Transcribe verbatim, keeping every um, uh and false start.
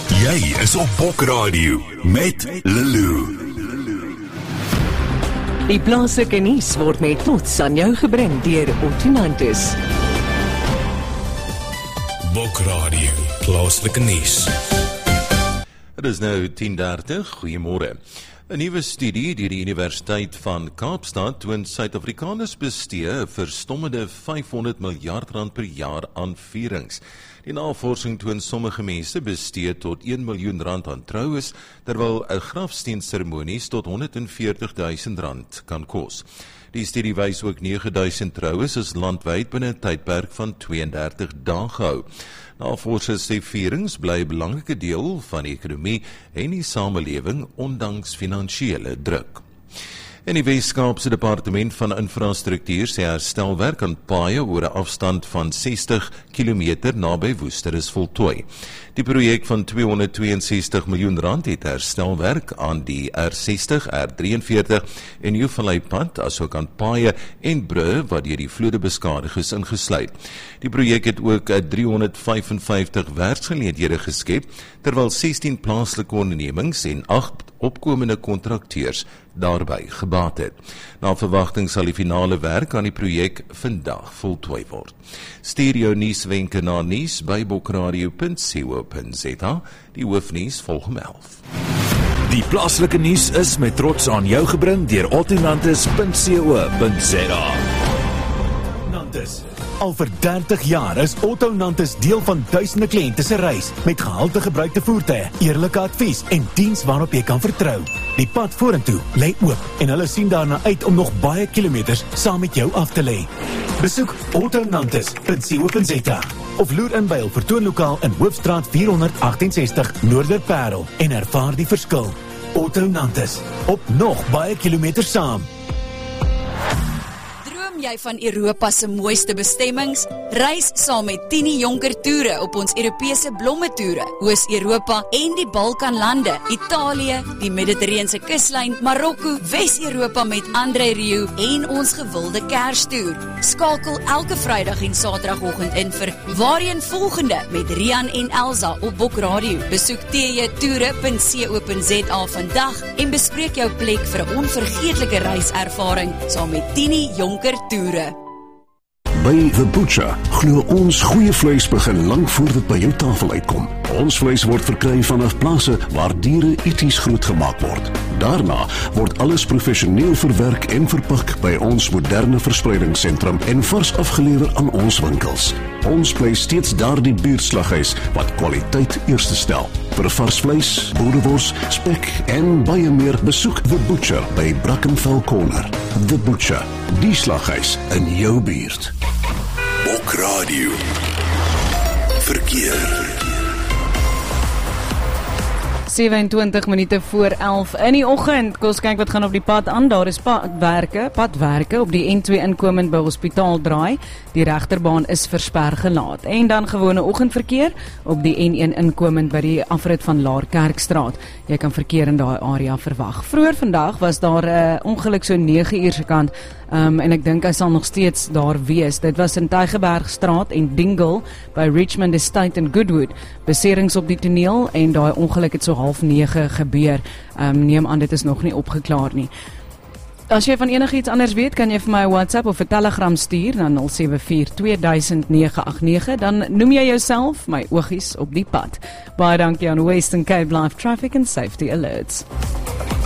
Jy is op Bokradio met Lulu. Die plaaslike nuus word met trots aan jou gebring deur Ottonantis. Bokradio, plaaslike nuus. Het is nou tien dertig, goeiemôre. 'n Nuwe studie deur die Universiteit van Kaapstad toon Suid-Afrikaners bestee 'n verstommende vyfhonderd miljard rand per jaar aan vierings. Die navorsing toon sommige mense bestee tot een miljoen rand aan troues, terwyl 'n grafsteenseremonies tot honderdveertig duisend rand kan kos. Die studie wys ook nege duisend troues is landwyd binne 'n tydperk van tweeëndertig dae gehou. Navorsers sê vierings bly 'n belangrike deel van die ekonomie en die samelewing ondanks finansiële druk. En die Weskaapse Departement van Infrastruktuur sê herstelwerk aan paaie oor 'n afstand van sestig kilometer naby Woester is voltooi. Die projek van tweehonderdtweeënsestig miljoen rand het herstelwerk aan die R sestig, R drieënveertig en Nieuwvallei-pad, asook aan paaie en brûe wat deur die vloede beskadig is ingesluit. Die projek het ook driehonderdvyfenvyftig werksgeleenthede geskep, terwyl sestien plaaslike ondernemings en agt opkomende kontrakteurs daarby gebaat het. Na verwagting sal die finale werk aan die projek vandag voltooi word. Stuur jou nuuswenke na nuus by bokradio punt co punt za. Die hoofnuus volg om elf. Die plaaslike nuus is met trots aan jou gebring deur ottonantis punt co punt za. Nantes. Al vir dertig jaar is Ottonantis deel van duisende kliënte se reis met gehalte gebruikte voertuie, eerlike advies en diens waarop jy kan vertrou. Die pad vorentoe lê oop en hulle sien daarna uit om nog baie kilometers saam met jou af te lê. Besoek ottonantis punt co punt za of loer in by hul vertoonlokaal in Hoofstraat vierhonderdagt-en-sestig Noorderparel en ervaar die verskil. Ottonantis, op nog baie kilometers saam. Jy van Europa se mooiste bestemmings? Reis saam met Tini Jonker Toere op ons Europese blomme toere, Oos-Europa en die Balkanlande, Italië, die Mediterrane kuslyn, Marokko, Wes-Europa met André Rieu en ons gewilde Kerstoer. Skakel elke Vrydag en Saterdagoggend in vir Waarheen volgende met Rian en Elsa op Bokradio. Besoek t j toere punt co punt za vandag en bespreek jou plek vir 'n onvergeetlike reiservaring saam met Tini Jonker Toere. By The Butcher glo ons goeie vleis begin lank voor dit by jou tafel uitkom. Ons vleis word verkry vanaf plase waar diere eties grootgemaak word. Daarna word alles professioneel verwerk en verpak by ons moderne verspreidingssentrum en vars afgelewer aan ons winkels. Ons bly steeds daardie buurtslaghuis wat kwaliteit eerste stel. Vir vars vleis, boerewors, spek en baie meer, besoek The Butcher by Brackenfell Corner. The Butcher, die slaghuis in jou buurt. Bokradio. Verkeer. sewe-en-twintig minute voor elf in die oggend. Kom ons kyk wat gaan op die pad aan. Daar is padwerke, padwerke op die N twee inkomend by Hospitaal Draai. Die regterbaan is versper gelaat. En dan gewone oggendverkeer op die N een inkomend by die afrit van Laarkerkstraat. Jy kan verkeer in daai area verwag. Vroeër vandag was daar 'n uh, ongeluk so nege uur se kant. Um, en ek dink hy sal nog steeds daar wees. Dit was in Tygerbergstraat en Dingle by Richmond Estate en Goodwood. Beserings op die toneel en daai ongeluk het so half nege gebeur. Um, neem aan dit is nog nie opgeklaar nie. As jy van enigiets anders weet, kan jy vir my 'n WhatsApp of 'n Telegram stuur na nul sewe vier twee duisend nege agt nege. Dan noem jy jouself my oogies op die pad. Baie dankie aan Western Cape Life Traffic and Safety Alerts.